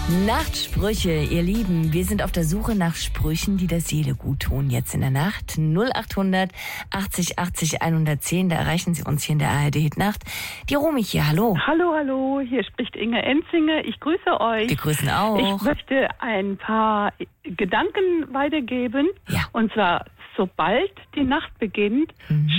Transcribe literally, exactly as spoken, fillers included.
Nachtsprüche, ihr Lieben. Wir sind auf der Suche nach Sprüchen, die der Seele gut tun. Jetzt in der Nacht null acht hundert achtzig achtzig hundertzehn. Da erreichen Sie uns hier in der A R D Hitnacht. Die Romy hier, hallo. Hallo, hallo. Hier spricht Inge Enzinger. Ich grüße euch. Wir grüßen auch. Ich möchte ein paar Gedanken weitergeben. Ja. Und zwar, sobald die Nacht beginnt, mhm.